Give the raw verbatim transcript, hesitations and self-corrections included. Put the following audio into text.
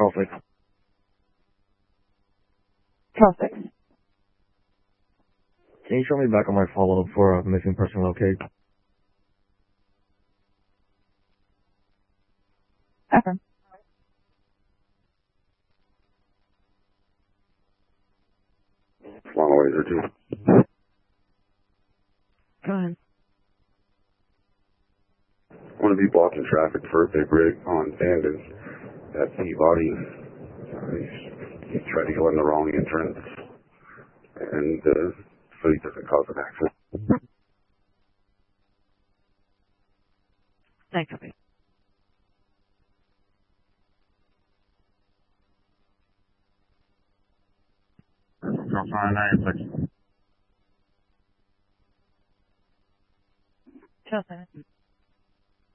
Traffic. Traffic. Can you show me back on my follow-up for a missing person locate? Okay. Long ways or two. Go ahead. I want to be blocking traffic for a big rig on Bandon at Peabody. Uh, he's, he's tried to go in the wrong entrance, and uh, so he doesn't cause an accident. Thanks, okay. Drop nine nine six. Just a minute.